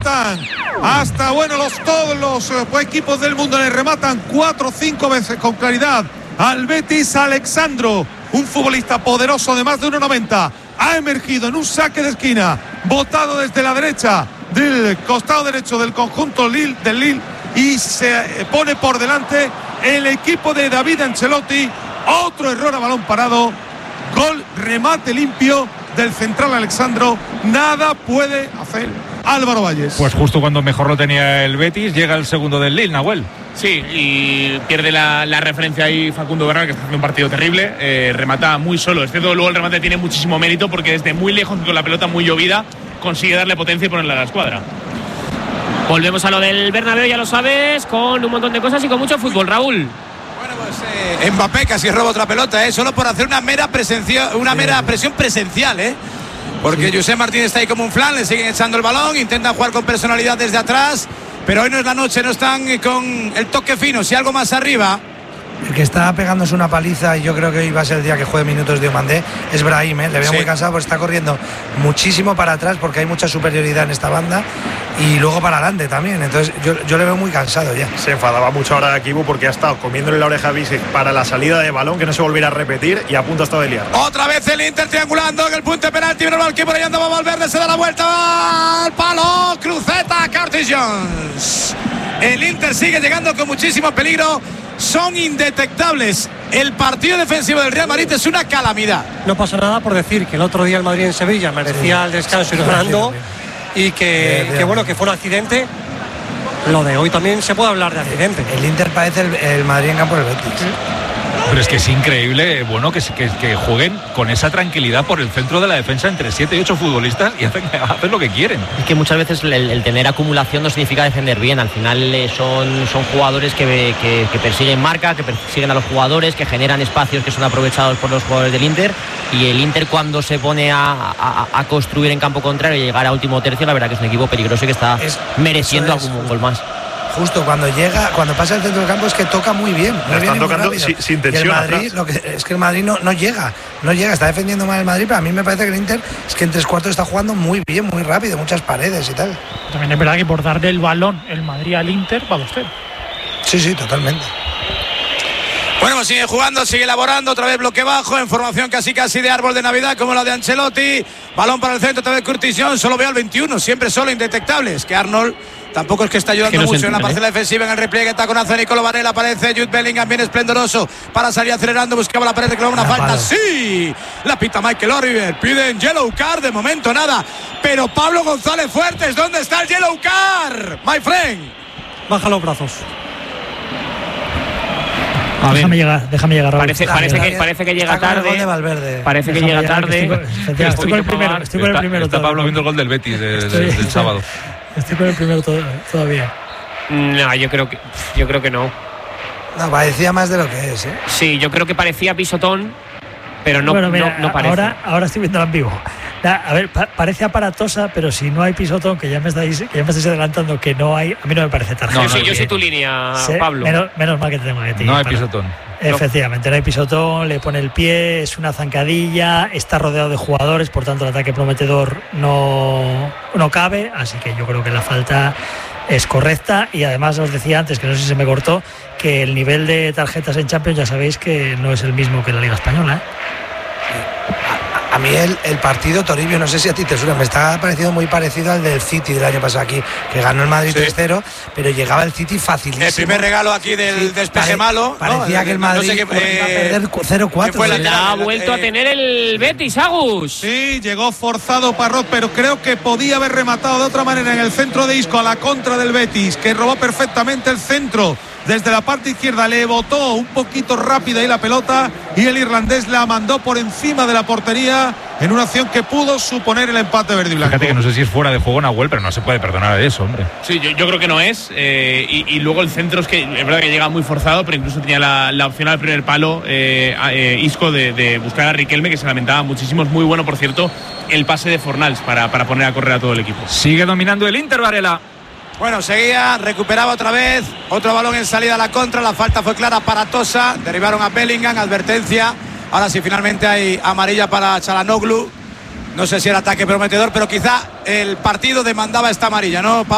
rematan hasta, todos los equipos del mundo le rematan 4 o 5 veces con claridad al Betis. Alexandro, un futbolista poderoso de más de 1,90, ha emergido en un saque de esquina, botado desde la derecha del costado derecho del conjunto del Lille, y se pone por delante el equipo de David Ancelotti. Otro error a balón parado, gol, remate limpio del central Alexandro. Nada puede hacer Álvaro Valles. Pues justo cuando mejor lo tenía el Betis, llega el segundo del Lille, Nahuel. Sí, y pierde la referencia ahí Facundo Bernal, que está haciendo un partido terrible. Remata muy solo. Es cierto que luego el remate tiene muchísimo mérito, porque desde muy lejos, con la pelota muy llovida, consigue darle potencia y ponerla a la escuadra. Volvemos a lo del Bernabéu, ya lo sabes, con un montón de cosas y con mucho fútbol, Raúl. Bueno, pues Mbappé casi roba otra pelota, solo por hacer una mera presión presencial, porque José Martín está ahí como un flan, le siguen echando el balón, intentan jugar con personalidad desde atrás, pero hoy no es la noche, no están con el toque fino. Si algo más arriba, el que está pegándose una paliza, y yo creo que hoy va a ser el día que juegue minutos Diomandé, es Brahim, le veo muy cansado porque está corriendo muchísimo para atrás, porque hay mucha superioridad en esta banda, y luego para adelante también. Entonces yo le veo muy cansado ya. Se enfadaba mucho ahora de Kibu porque ha estado comiéndole la oreja a Visic para la salida de balón, que no se volviera a repetir, y a punto ha estado de liar. Otra vez el Inter triangulando en el punto de penalti, normal que por ahí andaba Valverde, se da la vuelta, va al palo, cruceta, Curtis Jones. El Inter sigue llegando con muchísimo peligro. Son indetectables. El partido defensivo del Real Madrid es una calamidad. No pasa nada por decir que el otro día el Madrid en Sevilla merecía el descanso y ganando, y que fue un accidente. Lo de hoy también se puede hablar de accidente. El Inter parece el Madrid en campo del Betis. Pero es que es increíble, que jueguen con esa tranquilidad por el centro de la defensa entre 7 y 8 futbolistas y hacen lo que quieren. Es que muchas veces el tener acumulación no significa defender bien. Al final son jugadores que persiguen marca, que persiguen a los jugadores, que generan espacios que son aprovechados por los jugadores del Inter. Y el Inter, cuando se pone a construir en campo contrario y llegar a último tercio, la verdad que es un equipo peligroso y que está mereciendo algún gol más. Justo cuando pasa el centro del campo, es que toca muy bien. Están tocando sin tensión. Y el Madrid, es que el Madrid no llega, está defendiendo mal el Madrid, pero a mí me parece que el Inter es que en 3/4 está jugando muy bien, muy rápido, muchas paredes y tal. También es verdad que por darle el balón el Madrid al Inter va 2-0. Sí, totalmente. Bueno, pues sigue jugando, sigue elaborando, otra vez bloque bajo, en formación casi de árbol de Navidad, como la de Ancelotti. Balón para el centro, otra vez Curtis Jones, solo veo al 21, siempre solo, indetectables. Que Arnold tampoco es que está ayudando mucho en la parcela defensiva, en el repliegue, taconazo de Nicolo Varela, aparece Jude Bellingham, bien esplendoroso, para salir acelerando, buscaba la pared, reclamaba una falta, sí, la pita Michael Oliver, piden yellow card, de momento nada, pero Pablo González Fuertes, ¿dónde está el yellow card, my friend? Baja los brazos. Déjame llegar, Raúl. Parece que llega tarde. Parece que llega tarde. Estoy con el primero. Está Pablo viendo el gol del Betis del sábado. Estoy con el primero todavía. No, yo creo que no. No, parecía más de lo que es, Sí, yo creo que parecía pisotón, pero no parece. Ahora estoy viendo en vivo. A ver, parece aparatosa, pero si no hay pisotón, que ya me estáis adelantando que no hay, a mí no me parece tarjeta. Yo soy tu línea, Pablo. Menos mal que te tengo que decir. No hay pisotón. Efectivamente, no hay pisotón, le pone el pie, es una zancadilla, está rodeado de jugadores, por tanto el ataque prometedor no cabe, así que yo creo que la falta es correcta. Y además os decía antes, que no sé si se me cortó, que el nivel de tarjetas en Champions ya sabéis que no es el mismo que en la Liga Española, A mí el partido Toribio, no sé si a ti te suena, me está pareciendo muy parecido al del City del año pasado aquí, que ganó el Madrid 3-0, pero llegaba el City facilísimo. El primer regalo aquí del despeje malo. Parecía que el Madrid iba a perder 0-4. La ha vuelto a tener el Betis, Agus. Sí, llegó forzado Parrot, pero creo que podía haber rematado de otra manera en el centro de Isco a la contra del Betis, que robó perfectamente el centro. Desde la parte izquierda le botó un poquito rápida ahí la pelota y el irlandés la mandó por encima de la portería en una acción que pudo suponer el empate verde y blanco. Fíjate que no sé si es fuera de juego Nahuel, pero no se puede perdonar eso, hombre. Sí, yo creo que no es. Y luego el centro es que es verdad que llega muy forzado, pero incluso tenía la opción al primer palo Isco de buscar a Riquelme, que se lamentaba muchísimo. Es muy bueno, por cierto, el pase de Fornals para poner a correr a todo el equipo. Sigue dominando el Inter, Varela. Bueno, seguía, recuperaba otra vez, otro balón en salida a la contra, la falta fue clara, aparatosa, derribaron a Bellingham, advertencia, ahora sí finalmente hay amarilla para Çalhanoğlu, no sé si era ataque prometedor, pero quizá el partido demandaba esta amarilla, ¿no?